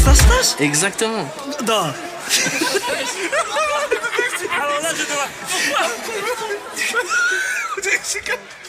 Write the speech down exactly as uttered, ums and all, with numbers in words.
asta stas? Exactement. Da. Alors là, je dois...